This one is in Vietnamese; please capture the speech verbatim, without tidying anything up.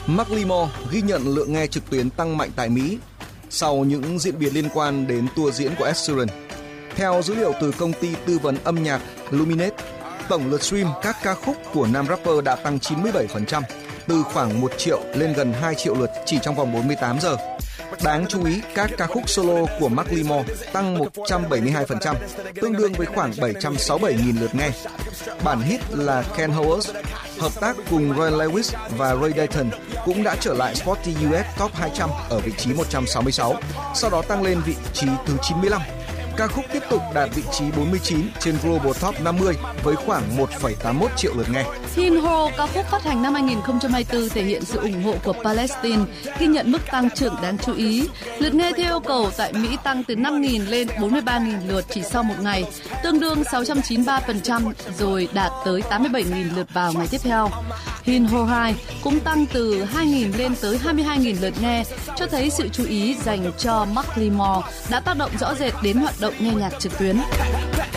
Macklemore ghi nhận lượng nghe trực tuyến tăng mạnh tại Mỹ sau những diễn biến liên quan đến tour diễn của Ed Sheeran. Theo dữ liệu từ công ty tư vấn âm nhạc Luminate, tổng lượt stream các ca khúc của nam rapper đã tăng chín mươi bảy phần trăm, từ khoảng một triệu lên gần hai triệu lượt chỉ trong vòng bốn mươi tám giờ. Đáng chú ý, các ca khúc solo của Macklemore tăng một trăm bảy mươi hai phần trăm, tương đương với khoảng bảy trăm sáu mươi bảy nghìn lượt nghe. Bản hit là Can't Hold Us, hợp tác cùng Roy Lewis và Ray Dalton cũng đã trở lại Spotify u ét Top hai trăm ở vị trí một trăm sáu mươi sáu, sau đó tăng lên vị trí thứ chín mươi lăm. Ca khúc tiếp tục đạt vị trí bốn mươi chín trên Global Top năm mươi với khoảng một phẩy tám mươi mốt triệu lượt nghe. Teen Ho, ca khúc phát hành năm hai không hai tư thể hiện sự ủng hộ của Palestine, ghi nhận mức tăng trưởng đáng chú ý. Lượt nghe theo yêu cầu tại Mỹ tăng từ năm nghìn lên bốn mươi ba nghìn lượt chỉ sau một ngày, tương đương sáu trăm chín mươi ba phần trăm, rồi đạt tới tám mươi bảy nghìn lượt vào ngày tiếp theo. Teen Ho hai cũng tăng từ hai nghìn lên tới hai mươi hai nghìn lượt nghe, cho thấy sự chú ý dành cho Macklemore đã tác động rõ rệt đến hoạt động nghe nhạc trực tuyến.